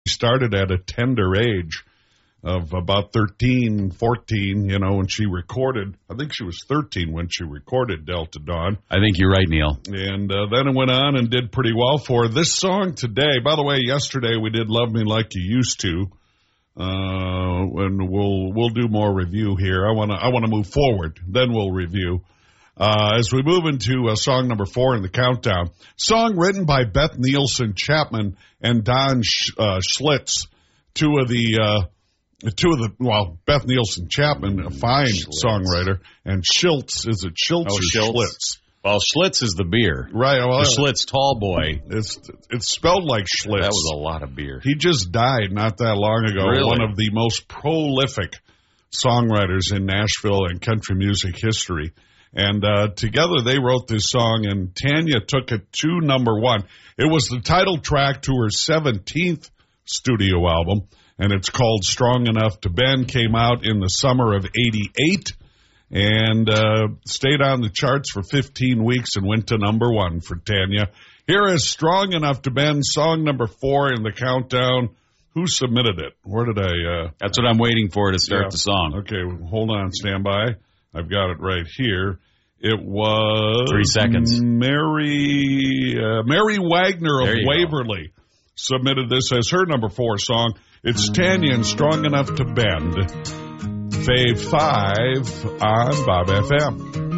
She started at a tender age of about 13, 14, when she recorded. I think she was 13 when she recorded Delta Dawn. I think you're right, Neil. And then it went on and did pretty well for her. This song today, by the way, yesterday we did Love Me Like You Used To. And we'll do more review here. I want to move forward. Then we'll review. As we move into song number 4 in the countdown. Song written by Beth Nielsen Chapman and Don Schlitz. Beth Nielsen Chapman, a fine songwriter, and Schiltz, is it Schiltz or Schlitz? Well, Schlitz is the beer. Right. Well, the Schlitz tall boy. It's spelled like Schlitz. That was a lot of beer. He just died not that long ago. Really? One of the most prolific songwriters in Nashville and country music history. And together they wrote this song, and Tanya took it to number 1. It was the title track to her 17th studio album, and it's called Strong Enough to Bend. Came out in the summer of '88 and stayed on the charts for 15 weeks and went to number 1 for Tanya. Here is Strong Enough to Bend, song number 4 in the countdown. Who submitted it? Where did I... That's what I'm waiting for to start the song. Okay, hold on, stand by. I've got it right here. It was 3 seconds. Mary Wagner of Waverly submitted this as her number 4 song. It's Tanya and Strong Enough to Bend. Fave 5 on Bob FM.